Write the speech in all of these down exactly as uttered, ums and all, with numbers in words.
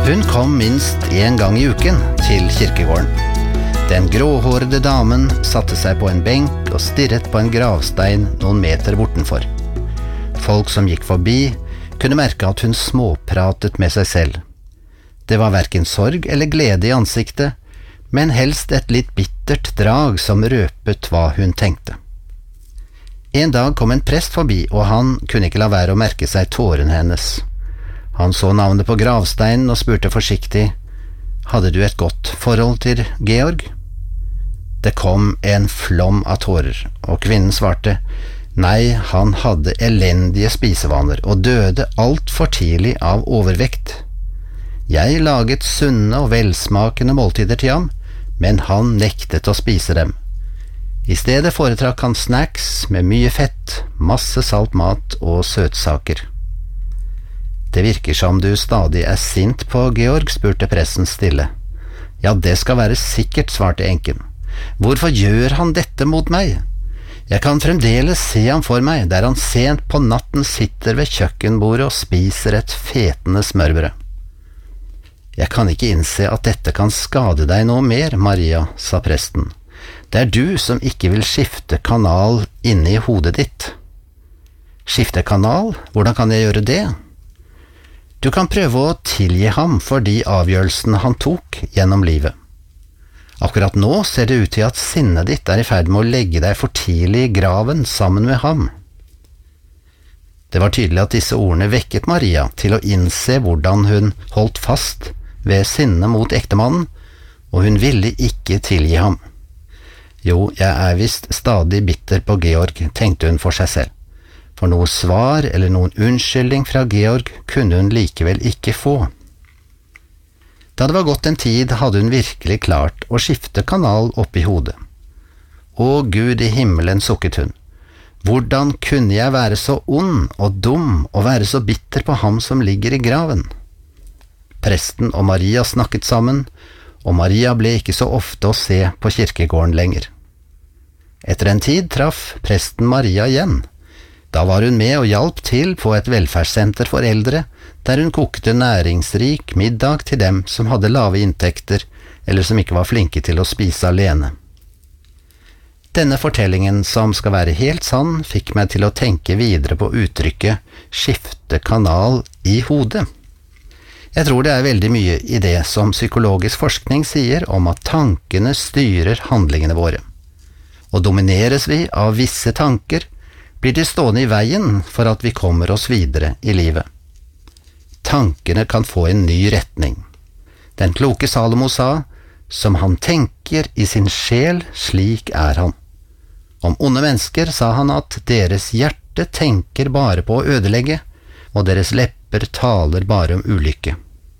Hun kom minst en gang i uken til kirkegården. Den gråhårede damen satte seg på en benk og stirret på en gravstein noen meter bortenfor. Folk som gikk forbi kunne merke at hun småpratet med seg selv. Det var hverken sorg eller glede i ansiktet, men helst et litt bittert drag som røpet hva hun tenkte. En dag kom en prest forbi, og han kunne ikke la være å merke seg tårene hennes. Han så navnet på gravsteinen og spurte forsiktig: «Hadde du et godt forhold til Georg?» Det kom en flom av tårer, og kvinnen svarte: «Nei, han hadde elendige spisevaner og døde alt for tidlig av overvekt. Jeg laget sunne og velsmakende måltider til ham, men han nektet å spise dem. I stedet foretrakk han snacks med mye fett, masse salt mat og søtsaker.» «Det virker som du stadig er sint på Georg», spurte presten stille. «Ja, det skal være sikkert», svarte enken. «Hvorfor gjør han dette mot meg? Jeg kan fremdeles se ham for meg, der han sent på natten sitter ved kjøkkenbordet og spiser et fetende smørbrød.» «Jeg kan ikke innse at dette kan skade deg noe mer, Maria», sa presten. «Det er du som ikke vil skifte kanal inne i hodet ditt.» «Skifte kanal? Hvordan kan jeg gjøre det?» «Du kan prøve å tilgi ham for de avgjørelsene han tok gjennom livet. Akkurat nå ser det ut til at sinnet ditt er i ferd med å legge deg for tidlig i graven sammen med ham.» Det var tydelig at disse ordene vekket Maria til å innse hvordan hun holdt fast ved sinnet mot ektemannen, og hun ville ikke tilgi ham. «Jo, jeg er visst stadig bitter på Georg», tenkte hun for seg selv. For noe svar eller noen unnskyldning fra Georg kunne hun likevel ikke få. Da det var gått en tid, hadde hun virkelig klart å skifte kanal opp i hodet. «Å Gud i himmelen», sukket hun. «Hvordan kunne jeg være så ond og dum og være så bitter på ham som ligger i graven?» Presten og Maria snakket sammen, og Maria ble ikke så ofte å se på kirkegården lenger. Etter en tid traff presten Maria igjen. Da var hun med og hjalp til på et velferdssenter for eldre, der hun kokte næringsrik middag til dem som hadde lave inntekter, eller som ikke var flinke til å spise alene. Denne fortellingen, som skal være helt sann, fikk meg til å tenke videre på uttrykket «skifte kanal i hodet». Jeg tror det er veldig mye i det som psykologisk forskning sier om at tankene styrer handlingene våre. Og domineres vi av visse tanker, blir de stående i veien for at vi kommer oss videre i livet. Tankene kan få en ny retning. Den kloke Salomo sa: «Som han tenker i sin sjel, slik er han.» Om onde mennesker sa han at deres hjerte tenker bare på å ødelegge, og deres lepper taler bare om ulykke.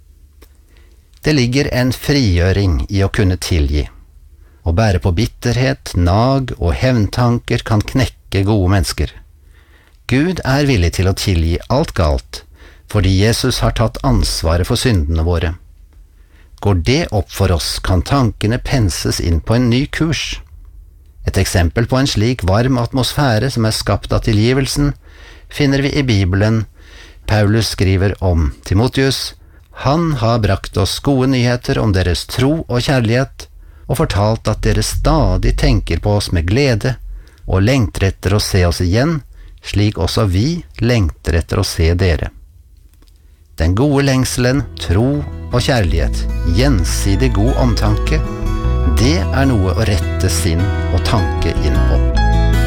Det ligger en frigjøring i å kunne tilgi. Å bære på bitterhet, nag og hevntanker kan knekke gode mennesker. Gud er villig til å tilgi alt galt, fordi Jesus har tatt ansvaret for syndene våre. Går det opp for oss, kan tankene penses inn på en ny kurs. Et eksempel på en slik varm atmosfære som er skapt av tilgivelsen, finner vi i Bibelen. Paulus skriver om Timotheus: «Han har brakt oss gode nyheter om deres tro og kjærlighet, og fortalt at dere stadig tenker på oss med glede, og lengter etter å se oss igjen, slik også vi lengter etter å se dere.» Den gode lengselen, tro og kjærlighet, gjensidig god omtanke, det er noe å rette sinn og tanke inn på.